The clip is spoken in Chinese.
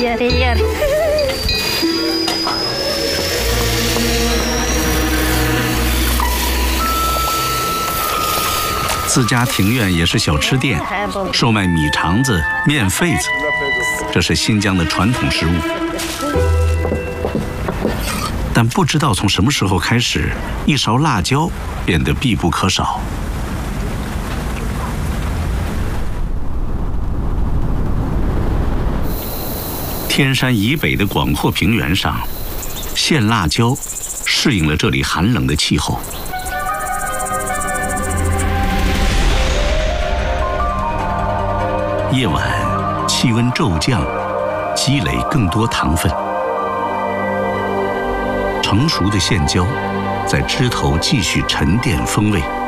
自家庭院也是小吃店，售卖米肠子、面肺子，这是新疆的传统食物。但不知道从什么时候开始，一勺辣椒变得必不可少。天山以北的广阔平原上，线辣椒适应了这里寒冷的气候。夜晚，气温骤降，积累更多糖分。成熟的线椒在枝头继续沉淀风味。